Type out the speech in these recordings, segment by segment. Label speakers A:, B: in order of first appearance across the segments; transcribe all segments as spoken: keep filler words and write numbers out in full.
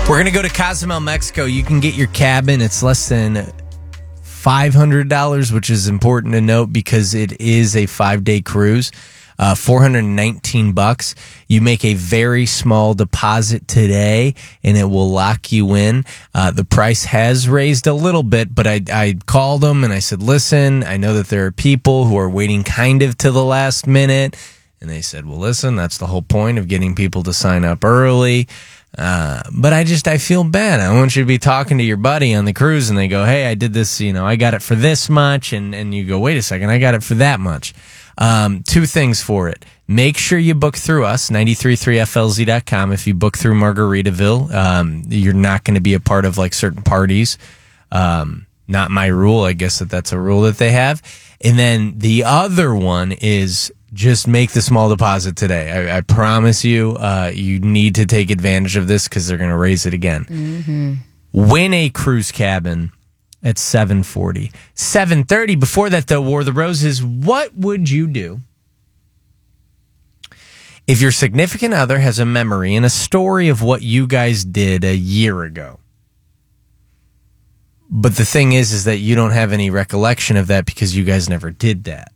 A: We're going to go to Cozumel, Mexico. You can get your cabin. It's less than five hundred dollars, which is important to note because it is a five-day cruise. Uh, four hundred nineteen bucks. You make a very small deposit today, and it will lock you in. Uh, the price has raised a little bit, but I, I called them and I said, listen, I know that there are people who are waiting kind of to the last minute. And they said, well, listen, that's the whole point of getting people to sign up early. Uh, but I just, I feel bad. I want you to be talking to your buddy on the cruise and they go, hey, I did this, you know, I got it for this much. And, and you go, wait a second, I got it for that much. Um, two things for it. Make sure you book through us, nine three three F L Z dot com. If you book through Margaritaville, um, you're not going to be a part of like certain parties. Um, not my rule. I guess that that's a rule that they have. And then the other one is just make the small deposit today. I, I promise you, uh, you need to take advantage of this because they're going to raise it again.
B: Mm-hmm.
A: Win a cruise cabin at seven forty. seven thirty. Before that, though, War of the Roses, what would you do if your significant other has a memory and a story of what you guys did a year ago? But the thing is, is that you don't have any recollection of that because you guys never did that.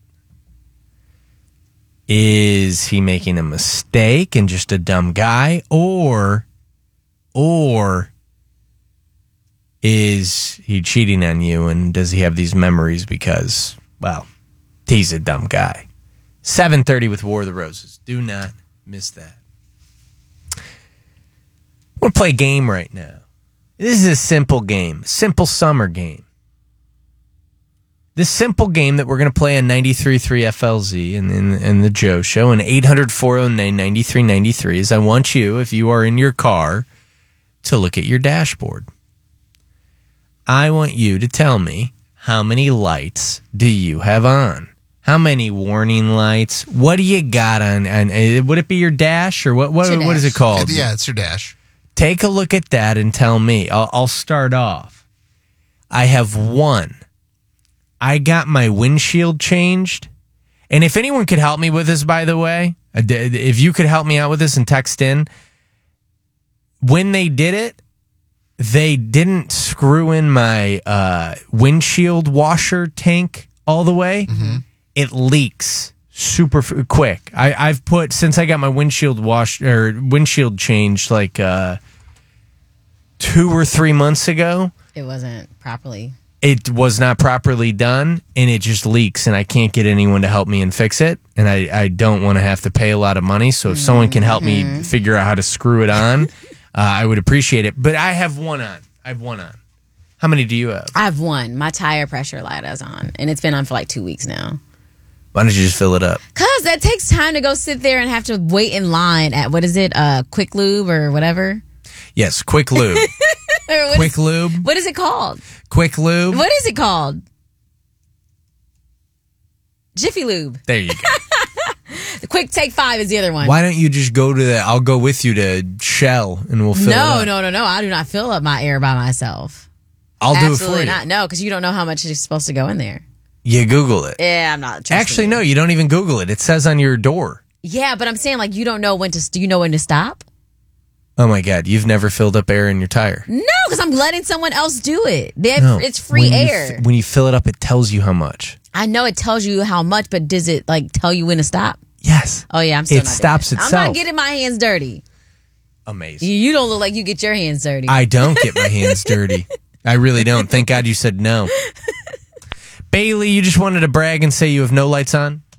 A: Is he making a mistake and just a dumb guy? Or, or is he cheating on you and does he have these memories because, well, he's a dumb guy? seven thirty with War of the Roses. Do not miss that. I want to play a game right now. This is a simple game, simple summer game. This simple game that we're going to play on ninety-three point three F L Z and in, in, in the Joe Show and eight hundred, four oh nine, ninety-three ninety-three is I want you, if you are in your car, to look at your dashboard. I want you to tell me how many lights do you have on? How many warning lights? What do you got on? on uh, would it be your dash or what? What, what is it called?
C: Yeah, it's your dash.
A: Take a look at that and tell me. I'll, I'll start off. I have one. I got my windshield changed. And if anyone could help me with this, by the way, if you could help me out with this and text in, when they did it, they didn't screw in my uh, windshield washer tank all the way.
C: Mm-hmm.
A: It leaks super f- quick. I, I've put, since I got my windshield wash or windshield changed like uh, two or three months ago.
B: It wasn't properly.
A: It was not properly done, and it just leaks, and I can't get anyone to help me and fix it, and I, I don't want to have to pay a lot of money, so if mm-hmm. someone can help me figure out how to screw it on, uh, I would appreciate it. But I have one on. I have one on. How many do you have?
B: I have one. My tire pressure light is on, and it's been on for like two weeks now.
A: Why don't you just fill it up?
B: Because that takes time to go sit there and have to wait in line at, what is it, uh, Quick Lube or whatever?
A: Yes, Quick Lube. Quick
B: is,
A: Lube.
B: What is it called?
A: Quick Lube.
B: What is it called? Jiffy Lube.
A: There you go.
B: The Quick Take Five is the other one.
A: Why don't you just go to the, I'll go with you to Shell and we'll fill
B: no,
A: it up.
B: No, no, no, no. I do not fill up my air by myself.
A: I'll
B: Absolutely
A: do it for you.
B: Not. No, because you don't know how much is supposed to go in there.
A: You Google it.
B: Yeah, I'm not.
A: Actually,
B: you.
A: no, you don't even Google it. It says on your door.
B: Yeah, but I'm saying like you don't know when to, do you know when to stop?
A: Oh my God, you've never filled up air in your tire.
B: No, because I'm letting someone else do it. They have,
A: No,
B: it's free
A: when
B: air.
A: You, when you fill it up, it tells you how much.
B: I know it tells you how much, but does it like tell you when to stop?
A: Yes.
B: Oh yeah, I'm still
A: it
B: not
A: stops
B: doing it.
A: itself.
B: I'm not getting my hands dirty.
A: Amazing.
B: You, you don't look like you get your hands dirty.
A: I don't get my hands dirty. I really don't. Thank God you said no. Bailey, you just wanted to brag and say you have no lights on?